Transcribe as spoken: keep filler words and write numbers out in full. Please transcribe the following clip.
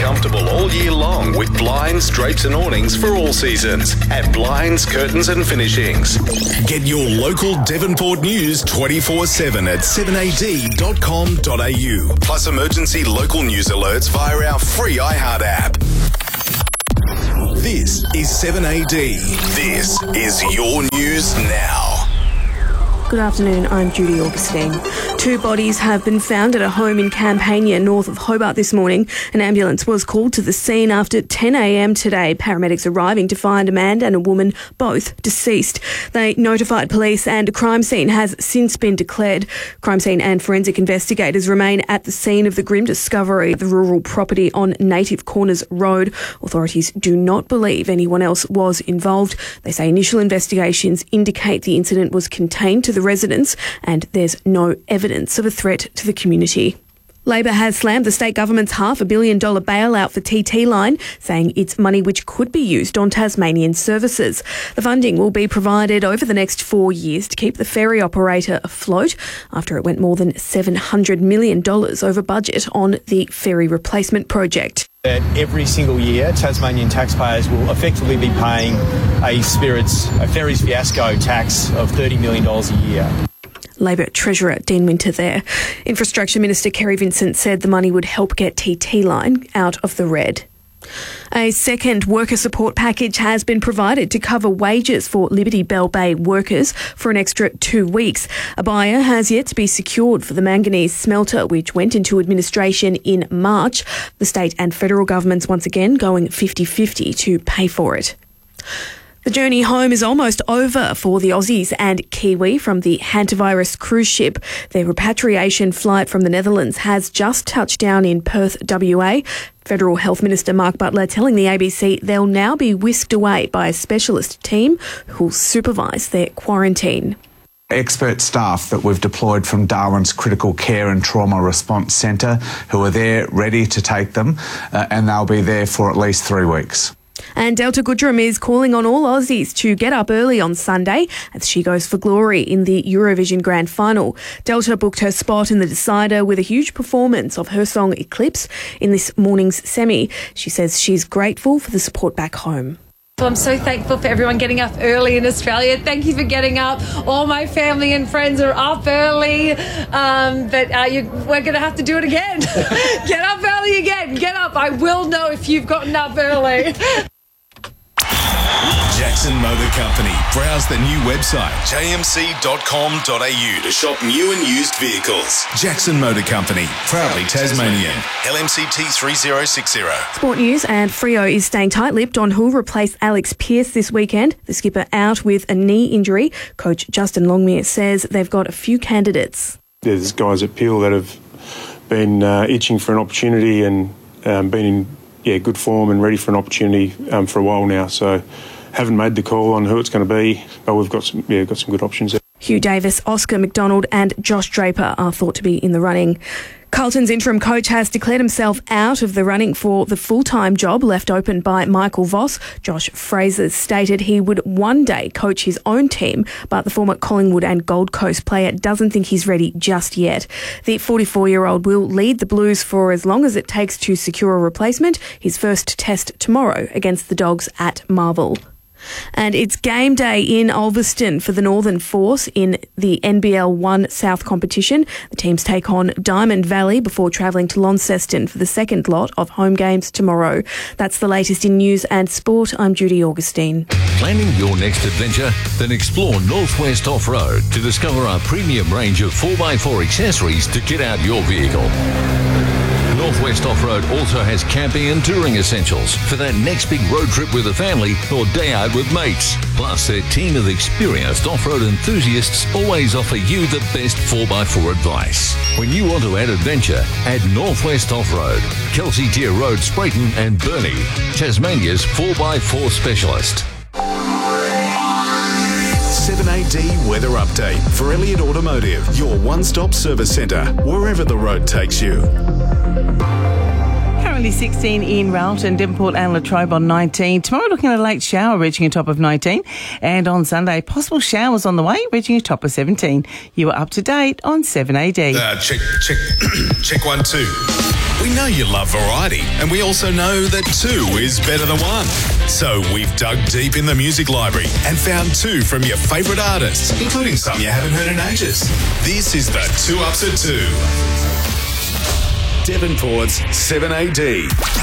comfortable all year long with blinds, drapes and awnings for all seasons at Blinds, Curtains and Finishings. Get your local Devonport news twenty-four seven at seven a d dot com dot a u. Plus emergency local news alerts via our free iHeart app. This is seven A D. This is your news now. Good afternoon, I'm Judy Augustine. Two bodies have been found at a home in Campania, north of Hobart this morning. An ambulance was called to the scene after ten a m today. Paramedics arriving to find a man and a woman, both deceased. They notified police and a crime scene has since been declared. Crime scene and forensic investigators remain at the scene of the grim discovery of the rural property on Native Corners Road. Authorities do not believe anyone else was involved. They say initial investigations indicate the incident was contained to the residents and there's no evidence of a threat to the community. Labor has slammed the state government's half a billion dollar bailout for T T Line, saying it's money which could be used on Tasmanian services. The funding will be provided over the next four years to keep the ferry operator afloat after it went more than seven hundred million dollars over budget on the ferry replacement project. That every single year, Tasmanian taxpayers will effectively be paying a Spirits, a ferries fiasco tax of thirty million dollars a year. Labor Treasurer Dean Winter there. Infrastructure Minister Kerry Vincent said the money would help get T T Line out of the red. A second worker support package has been provided to cover wages for Liberty Bell Bay workers for an extra two weeks. A buyer has yet to be secured for the manganese smelter, which went into administration in March. The state and federal governments once again going fifty-fifty to pay for it. The journey home is almost over for the Aussies and Kiwi from the hantavirus cruise ship. Their repatriation flight from the Netherlands has just touched down in Perth, W A. Federal Health Minister Mark Butler telling the A B C they'll now be whisked away by a specialist team who'll supervise their quarantine. Expert staff that we've deployed from Darwin's Critical Care and Trauma Response Centre who are there ready to take them, uh, and they'll be there for at least three weeks. And Delta Goodrem is calling on all Aussies to get up early on Sunday as she goes for glory in the Eurovision Grand Final. Delta booked her spot in the decider with a huge performance of her song Eclipse in this morning's semi. She says she's grateful for the support back home. I'm so thankful for everyone getting up early in Australia. Thank you for getting up. All my family and friends are up early, um, but uh, you, we're going to have to do it again. Get up early again. Get up. I will know if you've gotten up early. Jackson Motor Company. Browse the new website, j m c dot com dot a u to shop new and used vehicles. Jackson Motor Company, proudly Tasmanian. L M C T three zero six zero. Sport news, and Freo is staying tight-lipped on who'll replace Alex Pearce this weekend. The skipper out with a knee injury. Coach Justin Longmire says they've got a few candidates. There's guys at Peel that have been uh, itching for an opportunity and um, been in yeah, good form and ready for an opportunity um, for a while now. So haven't made the call on who it's going to be, but we've got some, yeah, got some good options there. Hugh Davis, Oscar McDonald and Josh Draper are thought to be in the running. Carlton's interim coach has declared himself out of the running for the full-time job left open by Michael Voss. Josh Fraser stated he would one day coach his own team, but the former Collingwood and Gold Coast player doesn't think he's ready just yet. The forty-four-year-old will lead the Blues for as long as it takes to secure a replacement. His first test tomorrow against the Dogs at Marvel. And it's game day in Ulverston for the Northern Force in the N B L one South competition. The teams take on Diamond Valley before travelling to Launceston for the second lot of home games tomorrow. That's the latest in news and sport. I'm Judy Augustine. Planning your next adventure? Then explore Northwest Off-Road to discover our premium range of four by four accessories to kit out your vehicle. Northwest Off-Road also has camping and touring essentials for that next big road trip with a family or day out with mates. Plus, their team of experienced off-road enthusiasts always offer you the best four by four advice. When you want to add adventure, add Northwest Off-Road, Kelsey Deer Road, Sprayton and Burnie, Tasmania's four by four specialist. seven A D Weather Update for Elliott Automotive, your one-stop service centre, wherever the road takes you. Currently sixteen in Railton, Devonport and Latrobe on nineteen. Tomorrow looking at a late shower reaching a top of nineteen. And on Sunday, possible showers on the way reaching a top of seventeen. You are up to date on seven A D. Uh, check, check, check one, two. We know you love variety, and we also know that two is better than one. So we've dug deep in the music library and found two from your favourite artists, including some you haven't heard in ages. This is the Two Ups at Two. Devonport's seven A D.